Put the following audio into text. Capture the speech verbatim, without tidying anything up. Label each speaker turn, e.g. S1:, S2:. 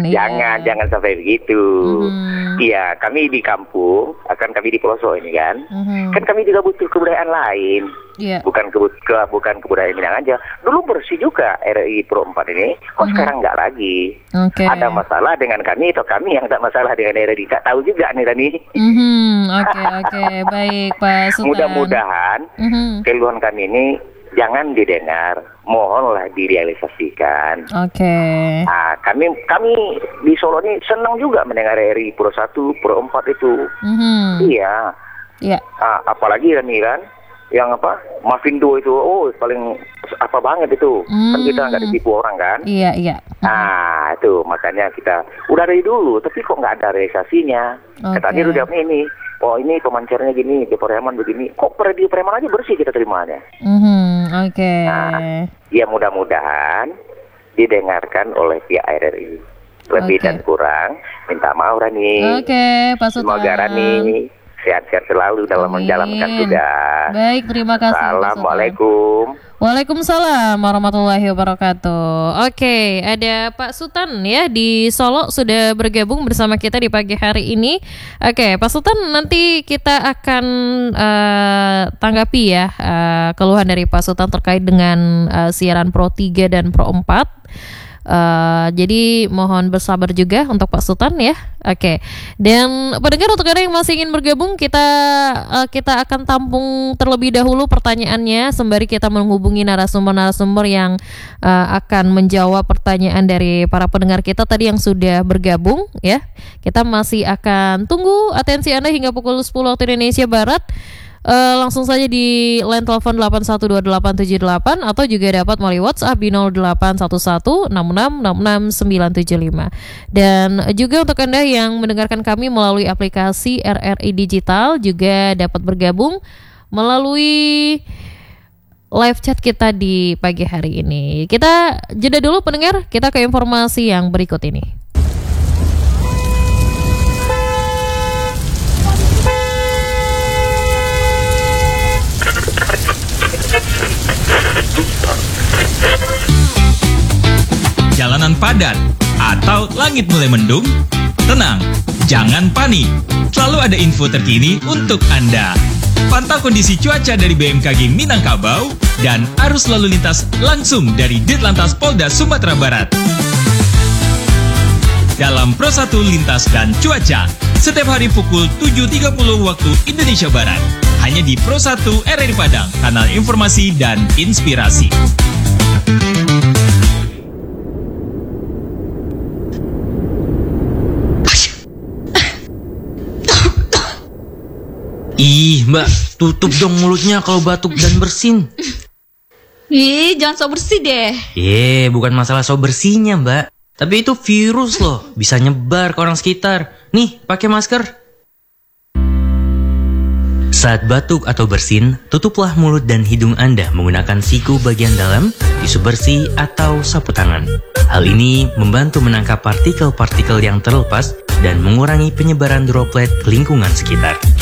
S1: Jangan,
S2: iya.
S1: jangan sampai begitu.
S2: Mhm.
S1: Iya, kami di kampung, akan kami di pelosok ini kan.
S2: Mhm.
S1: Kan kami juga butuh kebudayaan lain.
S2: Iya.
S1: Bukan kebut ke, bukan kebudayaan Minang aja. Dulu bersih juga R I Pro empat ini. Kok
S2: Mhm.
S1: sekarang nggak lagi?
S2: Oke.
S1: Ada masalah dengan kami atau kami yang tak masalah dengan R I? Tak tahu juga nih Tani.
S2: Mhm. Oke, oke. Baik, Pak Sultan.
S1: Mudah-mudahan
S2: Mhm.
S1: keluhan kami ini jangan didengar, mohonlah direalisasikan.
S2: Oke.
S1: Nah, kami kami di Solo ini senang juga mendengar R I Pro satu, Pro empat itu.
S2: Mhm.
S1: Iya.
S2: Iya.
S1: Ah, apalagi kan nih kan, yang apa, Mavindo itu, oh paling apa banget itu. Kan
S2: Hmm.
S1: kita nggak ditipu orang kan.
S2: Iya, iya.
S1: Nah, itu makanya kita udah dari dulu, tapi kok nggak ada realisasinya.
S2: Oke.
S1: Katanya udah ini, oh ini pemancarnya gini, di Preman begini. Kok radio Preman aja bersih kita terimanya.
S2: Mhm. Oke.
S1: Nah, ya mudah-mudahan didengarkan oleh pihak R R I. Lebih
S2: Oke.
S1: dan kurang, minta maaf Rani.
S2: Oke, Pak Sultan.
S1: Semoga Rani sehat-sehat selalu dalam
S2: Amin.
S1: menjalankan tugas.
S2: Baik, terima kasih, Pak Sultan.
S1: Assalamualaikum.
S2: Waalaikumsalam warahmatullahi wabarakatuh. Oke, ada Pak Sultan ya di Solo sudah bergabung bersama kita di pagi hari ini. Oke, Pak Sultan, nanti kita akan uh, tanggapi ya uh, keluhan dari Pak Sultan terkait dengan uh, siaran Pro tiga dan Pro empat. Uh, jadi mohon bersabar juga untuk Pak Sultan ya. Oke. Dan pendengar, untuk Anda yang masih ingin bergabung, kita uh, kita akan tampung terlebih dahulu pertanyaannya sembari kita menghubungi narasumber-narasumber yang uh, akan menjawab pertanyaan dari para pendengar kita tadi yang sudah bergabung ya. Kita masih akan tunggu atensi Anda hingga pukul sepuluh waktu Indonesia Barat. Uh, langsung saja di line telepon delapan satu dua delapan tujuh delapan atau juga dapat melalui WhatsApp di nol delapan satu satu enam enam enam enam sembilan tujuh lima. Dan juga untuk Anda yang mendengarkan kami melalui aplikasi R R I Digital juga dapat bergabung melalui live chat kita di pagi hari ini. Kita jeda dulu pendengar, kita ke informasi yang berikut ini.
S3: Jalanan padat atau langit mulai mendung? Tenang, jangan panik. Selalu ada info terkini untuk Anda. Pantau kondisi cuaca dari B M K G Minangkabau dan arus lalu lintas langsung dari Ditlantas Polda Sumatera Barat. Dalam Pro satu Lintas dan Cuaca, setiap hari pukul tujuh tiga puluh waktu Indonesia Barat. Hanya di Pro satu R R I Padang, kanal informasi dan inspirasi.
S4: Ih, Mbak, tutup dong mulutnya kalau batuk dan bersin.
S5: Ih, jangan so bersih deh.
S4: Eh, bukan masalah so bersihnya, Mbak. Tapi itu virus loh, bisa nyebar ke orang sekitar. Nih, pakai masker. Saat batuk atau bersin, tutuplah mulut dan hidung Anda menggunakan siku bagian dalam, tisu bersih, atau sapu tangan. Hal ini membantu menangkap partikel-partikel yang terlepas dan mengurangi penyebaran droplet ke lingkungan sekitar.